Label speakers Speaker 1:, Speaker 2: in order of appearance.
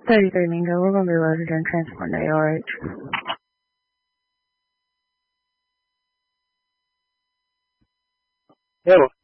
Speaker 1: 33 Mingo, we're going to be loaded and transported to ARH.
Speaker 2: Hello.